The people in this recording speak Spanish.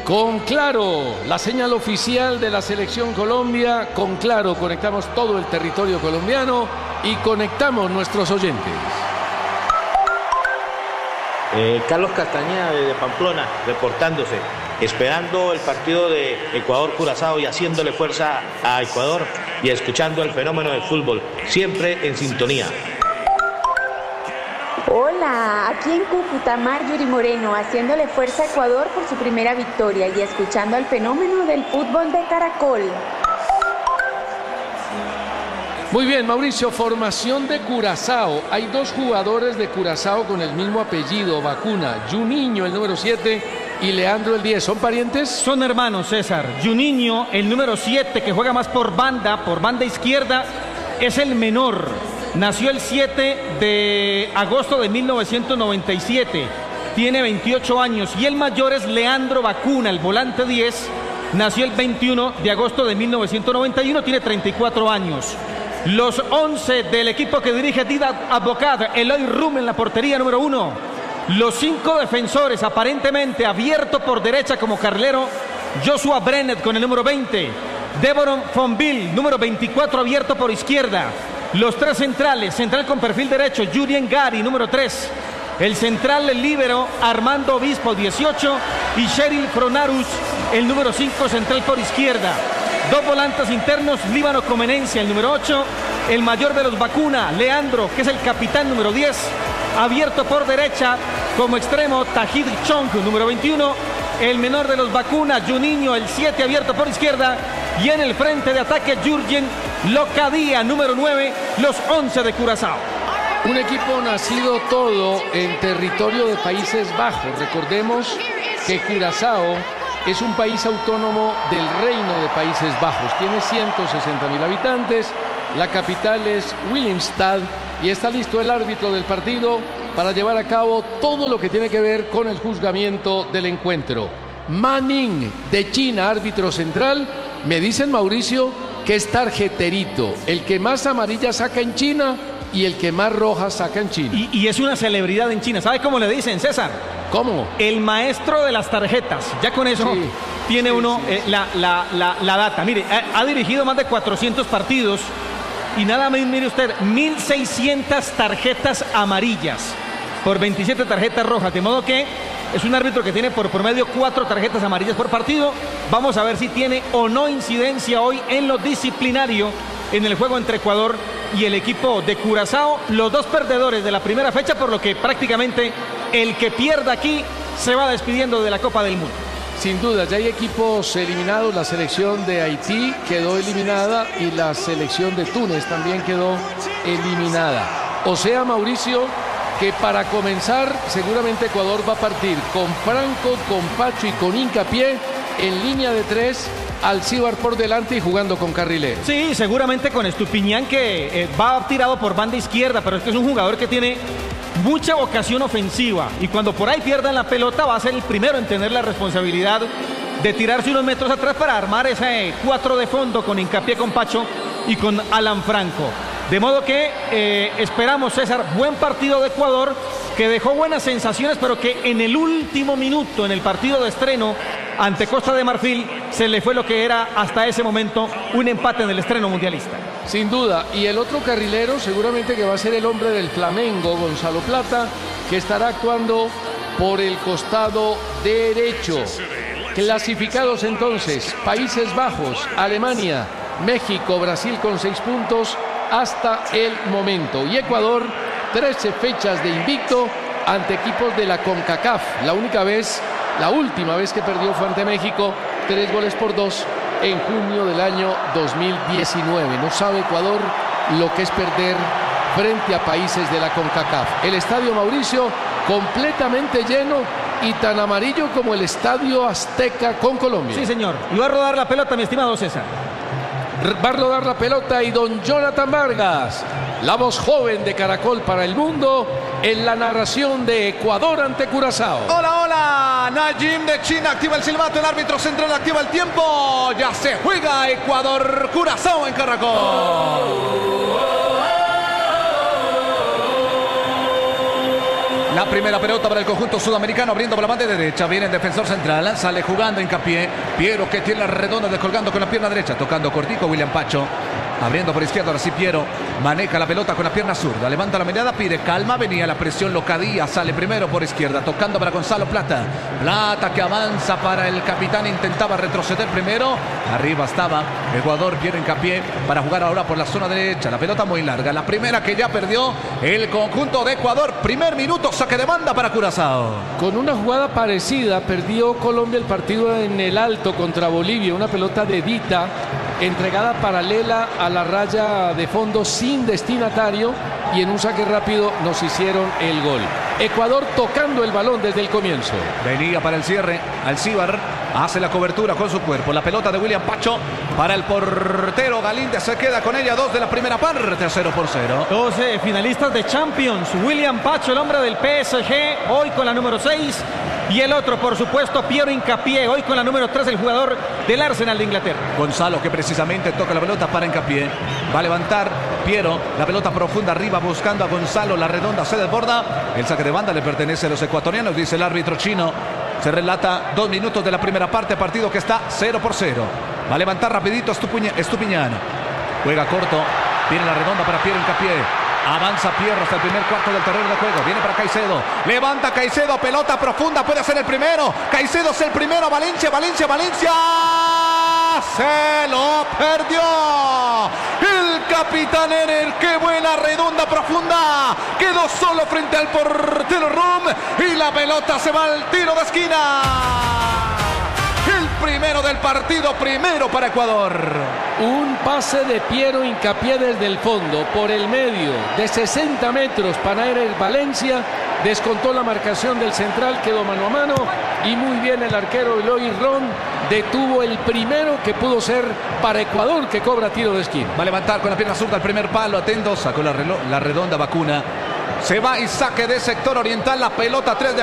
Con Claro, la señal oficial de la Selección Colombia. Con Claro conectamos todo el territorio colombiano y conectamos nuestros oyentes. Carlos Castañeda de Pamplona reportándose, esperando el partido de Ecuador-Curazao y haciéndole fuerza a Ecuador y escuchando el fenómeno del fútbol, siempre en sintonía. Hola, aquí en Cúcuta, Marjorie Moreno, haciéndole fuerza a Ecuador por su primera victoria y escuchando al fenómeno del fútbol de Caracol. Muy bien, Mauricio, formación de Curazao. Hay dos jugadores de Curazao con el mismo apellido, Vacuna. Juninho, el número 7, y Leandro, el 10. ¿Son parientes? Son hermanos, César. Juninho, el número 7, que juega más por banda izquierda, es el menor. Nació el 7 de agosto de 1997. Tiene 28 años. Y el mayor es Leandro Vacuna, el volante 10. Nació el 21 de agosto de 1991. Tiene 34 años. Los 11 del equipo que dirige Didac Advocat, Eloy Rum en la portería número 1. Los 5 defensores, aparentemente abierto por derecha como carrilero, Joshua Brenet con el número 20. Devoron Fonville, número 24, abierto por izquierda. Los 3 centrales, central con perfil derecho, Julien Gari, número 3. El central, el líbero, Armando Obispo, 18. Y Cheryl Fronarus, el número 5, central por izquierda. 2 volantes internos, Líbano Comenencia, el número 8. El mayor de los Vacuna, Leandro, que es el capitán, número 10. Abierto por derecha, como extremo, Tajid Chong, número 21. El menor de los Vacuna, Juninho, el 7, abierto por izquierda. Y en el frente de ataque, Jurgen Locadia, número 9, los 11 de Curazao. Un equipo nacido todo en territorio de Países Bajos. Recordemos que Curazao es un país autónomo del Reino de Países Bajos. Tiene 160.000 habitantes. La capital es Willemstad y está listo el árbitro del partido para llevar a cabo todo lo que tiene que ver con el juzgamiento del encuentro. Ma Ning, de China, árbitro central. Me dicen, Mauricio, que es tarjeterito, el que más amarilla saca en China y el que más roja saca en China. Y es una celebridad en China. ¿Sabe cómo le dicen, César? ¿Cómo? El maestro de las tarjetas. Ya con eso sí, tiene uno sí. La data. Mire, ha dirigido más de 400 partidos y nada más, mire usted, 1.600 tarjetas amarillas por 27 tarjetas rojas. De modo que es un árbitro que tiene por promedio 4 tarjetas amarillas por partido. Vamos a ver si tiene o no incidencia hoy en lo disciplinario en el juego entre Ecuador y el equipo de Curazao. Los dos perdedores de la primera fecha, por lo que prácticamente el que pierda aquí se va despidiendo de la Copa del Mundo. Sin duda, ya hay equipos eliminados. La selección de Haití quedó eliminada y la selección de Túnez también quedó eliminada. O sea, Mauricio, que para comenzar seguramente Ecuador va a partir con Franco, con Pacho y con Hincapié en línea de 3, Alcíbar por delante y jugando con carrilero. Sí, seguramente con Estupiñán, que va tirado por banda izquierda, pero es que es un jugador que tiene mucha vocación ofensiva y cuando por ahí pierdan la pelota va a ser el primero en tener la responsabilidad de tirarse unos metros atrás para armar ese 4 de fondo con Hincapié, con Pacho y con Alan Franco. De modo que esperamos, César, buen partido de Ecuador, que dejó buenas sensaciones, pero que en el último minuto, en el partido de estreno ante Costa de Marfil, se le fue lo que era hasta ese momento un empate en el estreno mundialista. Sin duda, y el otro carrilero seguramente que va a ser el hombre del Flamengo, Gonzalo Plata, que estará actuando por el costado derecho. Clasificados entonces, Países Bajos, Alemania, México, Brasil con 6 puntos hasta el momento. Y Ecuador, 13 fechas de invicto ante equipos de la CONCACAF. La última vez que perdió fue ante México, 3-2 en junio del año 2019. No sabe Ecuador lo que es perder frente a países de la CONCACAF. El estadio, Mauricio, completamente lleno y tan amarillo como el estadio Azteca con Colombia. Sí, señor. Y va a rodar la pelota, mi estimado César. Va a rodar la pelota y don Jonathan Vargas, la voz joven de Caracol para el mundo, en la narración de Ecuador ante Curazao. Hola, hola, Najim de China activa el silbato, el árbitro central activa el tiempo, ya se juega Ecuador, Curazao en Caracol. La primera pelota para el conjunto sudamericano, abriendo por la banda derecha. Viene el defensor central, sale jugando Hincapié. Piero, que tiene la redonda descolgando con la pierna derecha, tocando cortico William Pacho. Abriendo por izquierda, ahora sí Piero maneja la pelota con la pierna zurda, levanta la mirada, pide calma, venía la presión Locadía, sale primero por izquierda, tocando para Gonzalo Plata. Plata que avanza para el capitán, intentaba retroceder primero, arriba estaba el jugador Piero Hincapié para jugar ahora por la zona derecha. La pelota muy larga, la primera que ya perdió el conjunto de Ecuador. Primer minuto, saque de banda para Curazao. Con una jugada parecida perdió Colombia el partido en el Alto contra Bolivia, una pelota de Dita entregada paralela a la raya de fondo sin destinatario, y en un saque rápido nos hicieron el gol. Ecuador tocando el balón desde el comienzo. Venía para el cierre, Alcíbar hace la cobertura con su cuerpo. La pelota de William Pacho para el portero Galíndez, se queda con ella. 2 de la primera parte, 0-0. 12 finalistas de Champions. William Pacho, el hombre del PSG, hoy con la número 6. Y el otro, por supuesto, Piero Hincapié, hoy con la número 3, el jugador del Arsenal de Inglaterra. Gonzalo, que precisamente toca la pelota para Hincapié. Va a levantar Piero, la pelota profunda arriba buscando a Gonzalo, la redonda se desborda. El saque de banda le pertenece a los ecuatorianos, dice el árbitro chino. Se relata 2 minutos de la primera parte, partido que está 0-0. Va a levantar rapidito Estupiñán. Juega corto, viene la redonda para Piero Hincapié. Avanza Pierro hasta el primer cuarto del terreno de juego. Viene para Caicedo. Levanta Caicedo. Pelota profunda. Puede ser el primero. Caicedo es el primero. Valencia. Se lo perdió. El capitán Ener. Qué buena redonda profunda. Quedó solo frente al portero Rum. Y la pelota se va al tiro de esquina. El primero del partido, primero para Ecuador. Un pase de Piero Hincapié desde el fondo, por el medio, de 60 metros para Ener Valencia. Descontó la marcación del central, quedó mano a mano. Y muy bien el arquero Eloy Ron detuvo el primero que pudo ser para Ecuador, que cobra tiro de esquina. Va a levantar con la pierna zurda el primer palo, atento, sacó la redonda Vacuna. Se va y saque de sector oriental, la pelota 3 de